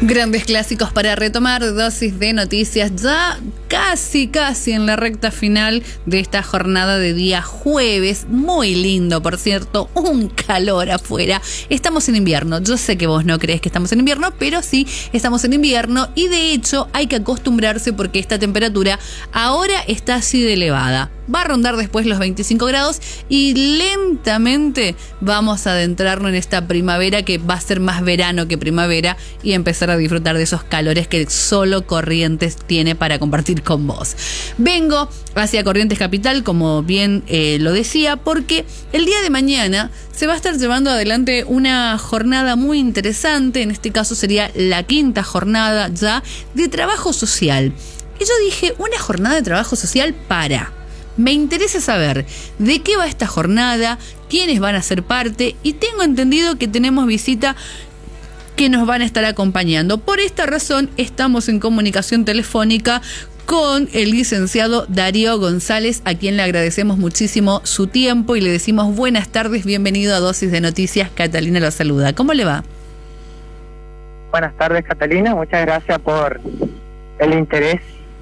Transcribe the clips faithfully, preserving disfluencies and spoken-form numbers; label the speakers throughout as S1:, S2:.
S1: Grandes clásicos para retomar, dosis de noticias ya casi, casi en la recta final de esta jornada de día jueves. Muy lindo, por cierto, un calor afuera. Estamos en invierno, yo sé que vos no crees que estamos en invierno, pero sí estamos en invierno y de hecho hay que acostumbrarse porque esta temperatura ahora está así de elevada. Va a rondar después los veinticinco grados y lentamente vamos a adentrarnos en esta primavera que va a ser más verano que primavera y empezar a disfrutar de esos calores que solo Corrientes tiene para compartir con vos. Vengo hacia Corrientes Capital, como bien eh, lo decía, porque el día de mañana se va a estar llevando adelante una jornada muy interesante, en este caso sería la quinta jornada ya de trabajo social. Y yo dije, una jornada de trabajo social para... Me interesa saber de qué va esta jornada, quiénes van a ser parte y tengo entendido que tenemos visita que nos van a estar acompañando. Por esta razón estamos en comunicación telefónica con el licenciado Darío González, a quien le agradecemos muchísimo su tiempo y le decimos buenas tardes, bienvenido a Dosis de Noticias. Catalina lo saluda. ¿Cómo le va?
S2: Buenas tardes, Catalina, muchas gracias por el interés.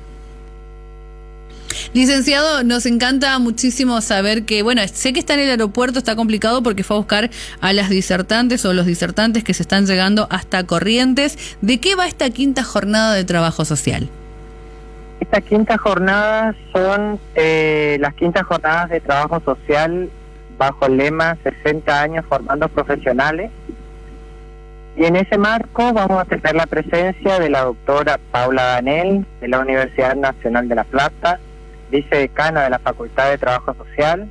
S1: Licenciado, nos encanta muchísimo saber que, bueno, sé que está en el aeropuerto, está complicado porque fue a buscar a las disertantes o los disertantes que se están llegando hasta Corrientes. ¿De qué va esta quinta jornada de trabajo social?
S2: Esta quinta jornada son eh, las quintas jornadas de trabajo social bajo el lema sesenta años formando profesionales. Y en ese marco vamos a tener la presencia de la doctora Paula Danel, de la Universidad Nacional de La Plata, vicedecana de la Facultad de Trabajo Social,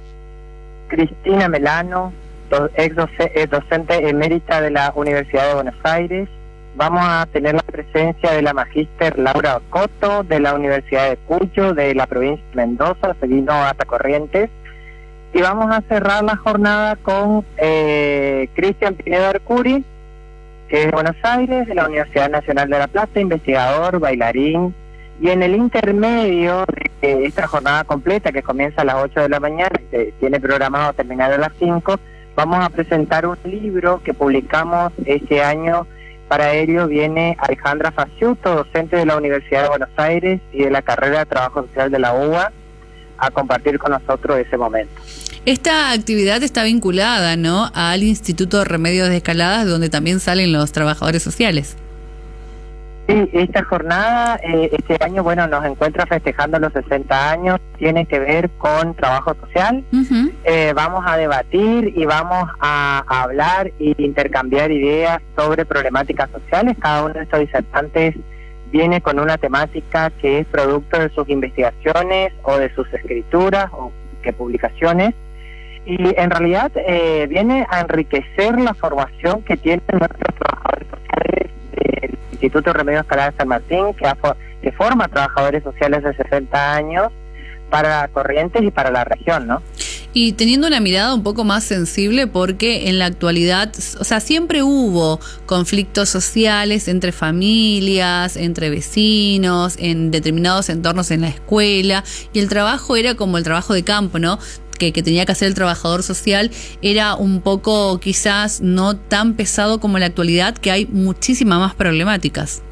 S2: Cristina Melano, do, ex docente emérita de la Universidad de Buenos Aires. Vamos a tener la presencia de la magíster Laura Coto, de la Universidad de Cuyo, de la provincia de Mendoza, se vino hasta Corrientes. Y vamos a cerrar la jornada con eh, Cristian Pinedo Arcuri, que es de Buenos Aires, de la Universidad Nacional de La Plata, investigador, bailarín. Y en el intermedio de esta jornada completa, que comienza a las ocho de la mañana, que tiene programado terminar a las cinco, vamos a presentar un libro que publicamos este año. Para ello viene Alejandra Faciuto, docente de la Universidad de Buenos Aires y de la carrera de Trabajo Social de la U B A, a compartir con nosotros ese momento.
S1: Esta actividad está vinculada, ¿no?, al Instituto de Remedios de Escaladas, donde también salen los trabajadores sociales.
S2: Sí, esta jornada eh, este año, bueno, nos encuentra festejando los sesenta años, tiene que ver con trabajo social. Uh-huh. Eh, vamos a debatir y vamos a, a hablar e intercambiar ideas sobre problemáticas sociales. Cada uno de estos disertantes viene con una temática que es producto de sus investigaciones o de sus escrituras o que publicaciones. Y en realidad eh, viene a enriquecer la formación que tienen nuestros trabajadores sociales del Instituto de Remedios Escaladas de San Martín, que, ha, que forma trabajadores sociales de sesenta años para Corrientes y para la región, ¿no?
S1: Y teniendo una mirada un poco más sensible, porque en la actualidad, o sea, siempre hubo conflictos sociales entre familias, entre vecinos, en determinados entornos en la escuela, y el trabajo era como el trabajo de campo, ¿no?, que, que tenía que hacer el trabajador social, era un poco quizás no tan pesado como en la actualidad, que hay muchísimas más problemáticas.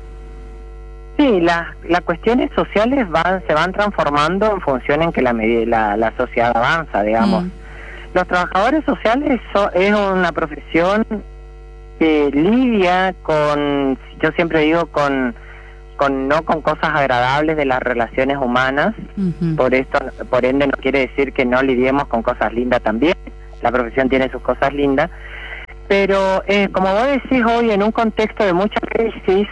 S2: Sí, las las cuestiones sociales van se van transformando en función en que la, la, la sociedad avanza, digamos. Mm. Los trabajadores sociales so, es una profesión que lidia con, yo siempre digo, con con no con cosas agradables de las relaciones humanas. Uh-huh. Por esto, por ende, no quiere decir que no lidiemos con cosas lindas también. La profesión tiene sus cosas lindas, pero eh, como vos decís, hoy en un contexto de mucha crisis,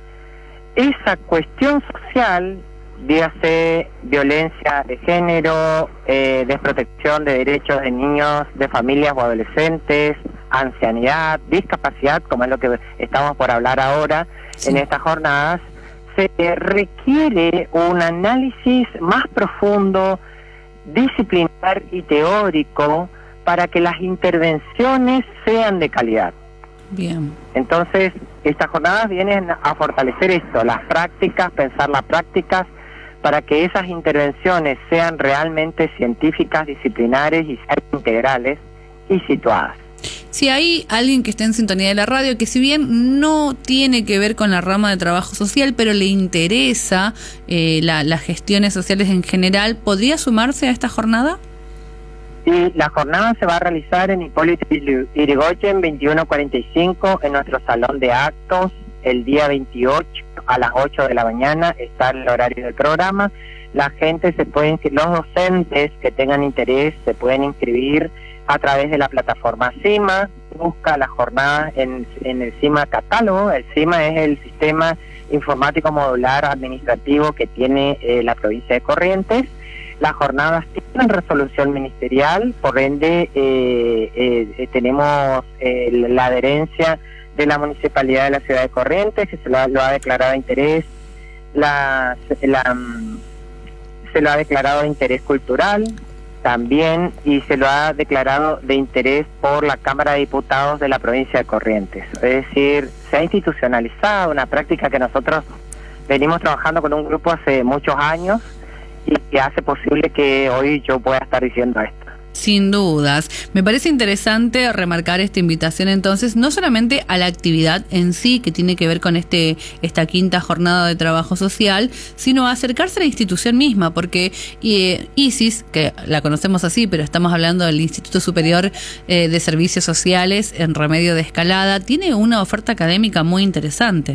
S2: esa cuestión social, dígase violencia de género, eh, desprotección de derechos de niños, de familias o adolescentes, ancianidad, discapacidad, como es lo que estamos por hablar ahora, sí, en estas jornadas, se requiere un análisis más profundo, disciplinar y teórico para que las intervenciones sean de calidad.
S1: Bien.
S2: Entonces, estas jornadas vienen a fortalecer esto, las prácticas, pensar las prácticas, para que esas intervenciones sean realmente científicas, disciplinares y sean integrales y situadas.
S1: Si hay alguien que esté en sintonía de la radio, que si bien no tiene que ver con la rama de trabajo social, pero le interesa eh, la, las gestiones sociales en general, ¿podría sumarse a esta jornada?
S2: Sí, la jornada se va a realizar en Hipólito Yrigoyen veintiuno cuarenta y cinco, en nuestro salón de actos, el día veintiocho a las ocho de la mañana, está el horario del programa. La gente se puede inscribir, los docentes que tengan interés se pueden inscribir a través de la plataforma CIMA, busca la jornada en, en el CIMA catálogo. El CIMA es el sistema informático modular administrativo que tiene eh, la provincia de Corrientes. Las jornadas tienen resolución ministerial, por ende eh, eh, tenemos eh, la adherencia de la Municipalidad de la Ciudad de Corrientes, que se lo ha, lo ha declarado de interés, la, la, se lo ha declarado de interés cultural también, y se lo ha declarado de interés por la Cámara de Diputados de la provincia de Corrientes. Es decir, se ha institucionalizado una práctica que nosotros venimos trabajando con un grupo hace muchos años y que hace posible que hoy yo pueda estar diciendo esto.
S1: Sin dudas. Me parece interesante remarcar esta invitación entonces, no solamente a la actividad en sí, que tiene que ver con este esta quinta jornada de trabajo social, sino a acercarse a la institución misma, porque eh, ISIS, que la conocemos así, pero estamos hablando del Instituto Superior eh, de Servicios Sociales en Remedio de Escalada, tiene una oferta académica muy interesante.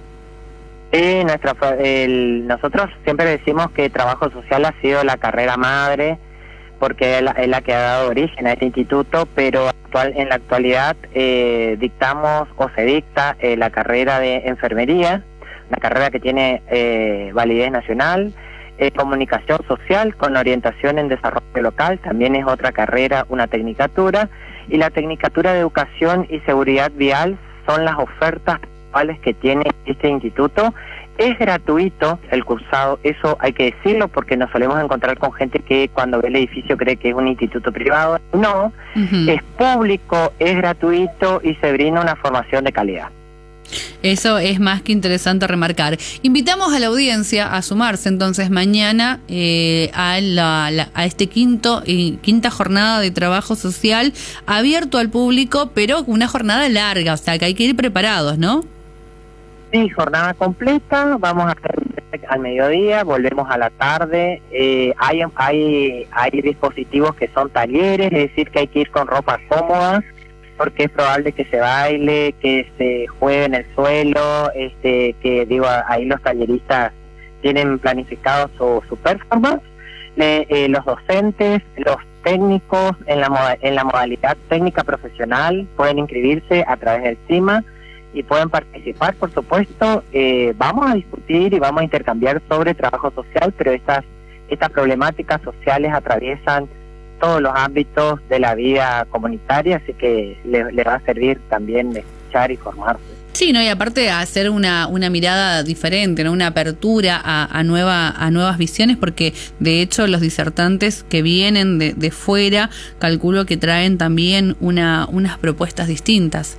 S2: Sí, nuestra, el, nosotros siempre decimos que trabajo social ha sido la carrera madre, porque es la, es la que ha dado origen a este instituto, pero actual, en la actualidad eh, dictamos o se dicta eh, la carrera de enfermería, una carrera que tiene eh, validez nacional, eh, comunicación social con orientación en desarrollo local, también es otra carrera, una tecnicatura, y la tecnicatura de educación y seguridad vial son las ofertas actuales que tiene este instituto. Es gratuito el cursado, eso hay que decirlo, porque nos solemos encontrar con gente que cuando ve el edificio cree que es un instituto privado. No, uh-huh. Es público, es gratuito y se brinda una formación de calidad.
S1: Eso es más que interesante remarcar. Invitamos a la audiencia a sumarse entonces mañana eh, a, la, la, a este quinto eh, quinta jornada de trabajo social abierto al público, pero una jornada larga, o sea que hay que ir preparados, ¿no?
S2: Sí, jornada completa, vamos a hacer al mediodía, volvemos a la tarde, eh, hay, hay, hay dispositivos que son talleres, es decir que hay que ir con ropa cómoda, porque es probable que se baile, que se juegue en el suelo, este, que digo, ahí los talleristas tienen planificado su, su performance, eh, eh, los docentes, los técnicos en la, moda, en la modalidad técnica profesional pueden inscribirse a través del CIMA y pueden participar, por supuesto. Eh, vamos a discutir y vamos a intercambiar sobre trabajo social, pero estas, estas problemáticas sociales atraviesan todos los ámbitos de la vida comunitaria, así que le, le va a servir también escuchar y formarse.
S1: Sí, no, y aparte hacer una, una mirada diferente, ¿no? Una apertura a, a, nueva, a nuevas visiones, porque de hecho los disertantes que vienen de, de fuera, calculo que traen también una, unas propuestas distintas.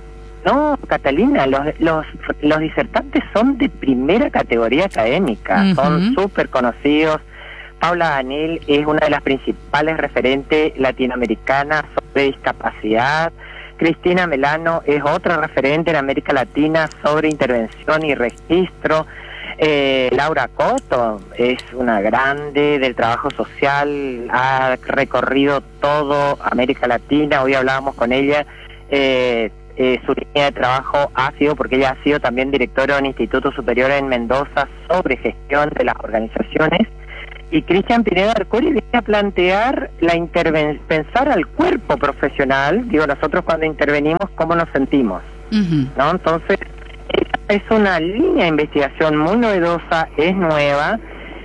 S2: No, Catalina, los, los, los disertantes son de primera categoría académica, uh-huh. Son súper conocidos. Paula Danil es una de las principales referentes latinoamericanas sobre discapacidad. Cristina Melano es otra referente en América Latina sobre intervención y registro. Eh, Laura Cotto es una grande del trabajo social, ha recorrido todo América Latina, hoy hablábamos con ella. Eh, eh, su línea de trabajo ha sido, porque ella ha sido también directora de un instituto superior en Mendoza sobre gestión de las organizaciones. Y Cristian Pineda Arcuri viene a plantear la interven pensar al cuerpo profesional, digo, nosotros cuando intervenimos, cómo nos sentimos, uh-huh. ¿no? Entonces, es una línea de investigación muy novedosa, es nueva,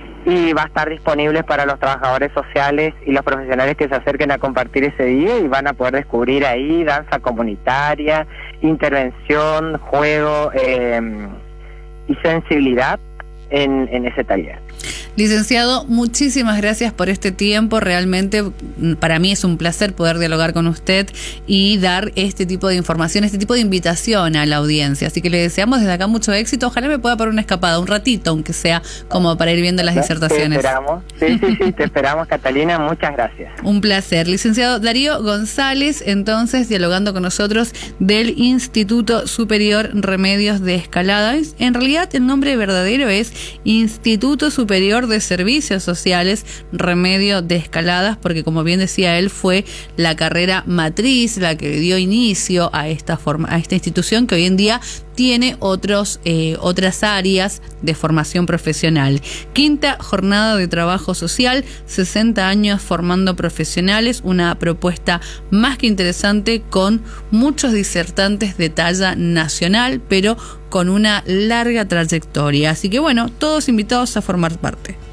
S2: y va a estar disponible para los trabajadores sociales y los profesionales que se acerquen a compartir ese día, y van a poder descubrir ahí danza comunitaria, intervención, juego eh, y sensibilidad en, en ese taller.
S1: Licenciado, muchísimas gracias por este tiempo. Realmente para mí es un placer poder dialogar con usted y dar este tipo de información, este tipo de invitación a la audiencia. Así que le deseamos desde acá mucho éxito. Ojalá me pueda poner una escapada, un ratito, aunque sea como para ir viendo las disertaciones.
S2: Te esperamos. Sí, sí, sí, te esperamos, Catalina. Muchas gracias.
S1: Un placer. Licenciado Darío González, entonces, dialogando con nosotros del Instituto Superior Remedios de Escalada. En realidad, el nombre verdadero es Instituto Superior de Servicios Sociales Remedio de Escaladas, porque como bien decía él, fue la carrera matriz la que dio inicio a esta forma, a esta institución que hoy en día tiene otros eh, otras áreas de formación profesional. Quinta jornada de trabajo social, sesenta años formando profesionales, una propuesta más que interesante con muchos disertantes de talla nacional, pero con una larga trayectoria. Así que bueno, todos invitados a formar parte.